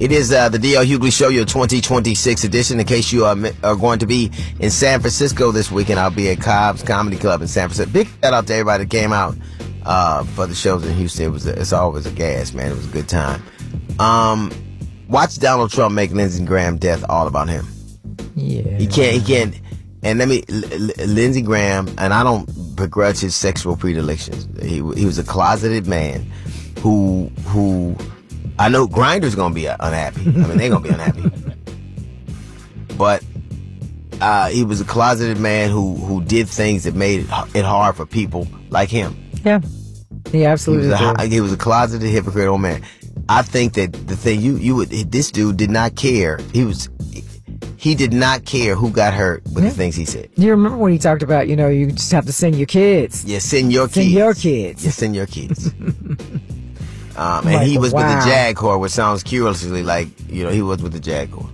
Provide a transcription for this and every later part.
It is the D.L. Hughley Show, your 2026 edition. In case you are going to be in San Francisco this weekend, I'll be at Cobb's Comedy Club in San Francisco. Big shout out to everybody that came out for the shows in Houston. It's always a gas, man. It was a good time. Watch Donald Trump make Lindsey Graham death all about him. Yeah. He can't. And Lindsey Graham, and I don't begrudge his sexual predilections. He was a closeted man who I know Grindr's gonna be unhappy. I mean, they're gonna be unhappy. But he was a closeted man who did things that made it hard for people like him. Yeah, he absolutely did. He was a closeted, hypocrite old man. I think that the thing this dude did not care. He did not care who got hurt with the things he said. You remember when he talked about, you just have to send your kids. Yeah, send your kids. Yeah, send your kids. And he was with the Jaguar, which sounds curiously like, he was with the Jaguar.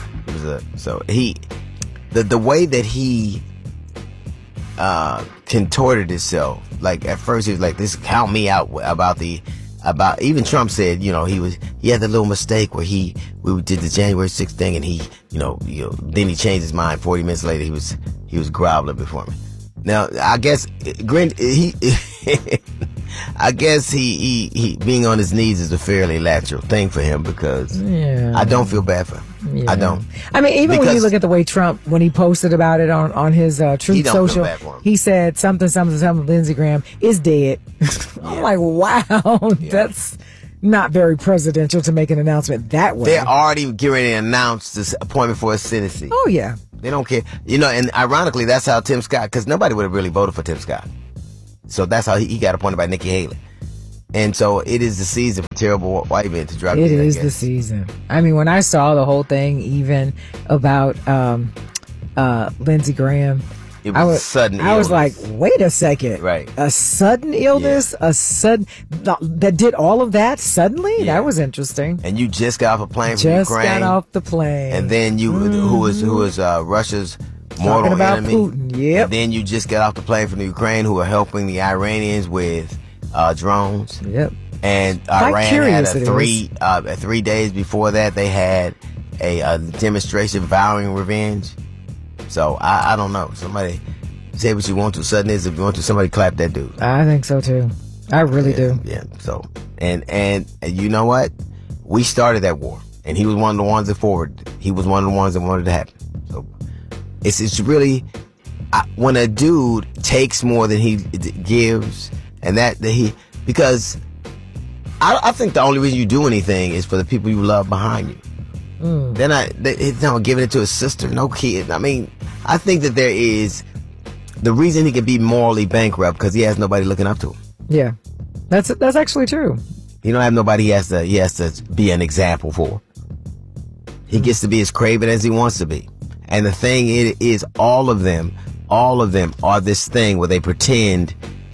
The way that he contorted himself, like at first he was like, this count me out about even Trump said, he had the little mistake where we did the January 6th thing, and he, then he changed his mind. 40 minutes later, he was groveling before me. Now, I guess he being on his knees is a fairly natural thing for him, because I don't feel bad for him. Yeah. I don't. I mean, even when you look at the way Trump, when he posted about it on his Truth Social, he said something, Lindsey Graham is dead. I'm like, wow, that's not very presidential to make an announcement that way. They're already getting ready to announce this appointment for a Senate seat. Oh, yeah. They don't care. And ironically, that's how Tim Scott, because nobody would have really voted for Tim Scott. So that's how he got appointed by Nikki Haley. And so it is the season for terrible white men to drop. It is the season. I mean, when I saw the whole thing, even about Lindsey Graham, it was sudden illness. I was like, wait a second. Right. A sudden illness? Yeah. That did all of that suddenly? Yeah. That was interesting. And you just got off a plane from Ukraine. Just got off the plane. And then who was Russia's mortal enemy. Putin. Yep. And then you just got off the plane from the Ukraine, who are helping the Iranians with drones. Yep. And Iran had 3 days before that, they had a demonstration vowing revenge. So I don't know. Somebody say what you want to. Sudden is, if you want to, somebody clap that dude. I think so too. I really do. Yeah. So and you know what? We started that war, and he was one of the ones that forwarded it. He was one of the ones that wanted it to happen. So it's really when a dude takes more than he gives, and because I think the only reason you do anything is for the people you love behind you. They're not giving it to his sister, no kid. I mean, I think that there is the reason he can be morally bankrupt, because he has nobody looking up to him. Yeah, that's actually true. He don't have nobody he has to be an example for. He gets to be as craven as he wants to be. And the thing is, all of them are this thing where they pretend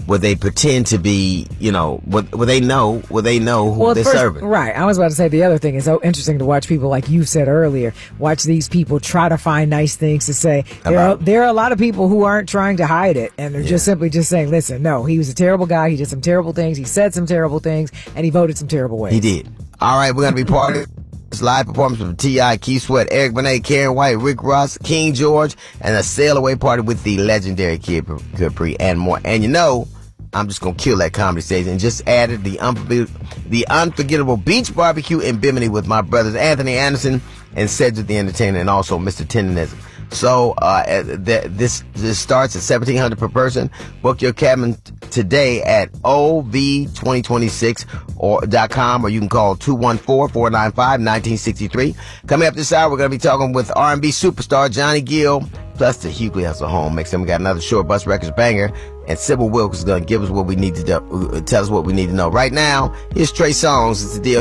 to be, where they know who they're serving. Right. I was about to say, the other thing is so interesting to watch people, like you said earlier, watch these people try to find nice things to say. There are a lot of people who aren't trying to hide it, and they're just simply saying, listen, no, he was a terrible guy. He did some terrible things. He said some terrible things, and he voted some terrible ways. He did. All right, we're going to be part of this live performance from T.I., Keith Sweat, Eric Benet, Karen White, Rick Ross, King George, and a sail away party with the legendary Kid Capri and more. And I'm just going to kill that comedy stage, and just added the unforgettable beach barbecue in Bimini with my brothers Anthony Anderson and Cedric the Entertainer, and also Mr. Tendenism. So this starts at $1,700 per person. Book your cabin today at OV2026.com, or you can call 214-495-1963. Coming up this hour, we're going to be talking with R&B superstar Johnny Gill, plus the Hughley Has a Home mix. And we got another Short Bus Records banger, and Sybil Wilkes is going to give us what we need to tell us what we need to know. Right now, here's Trey Songz. It's the deal.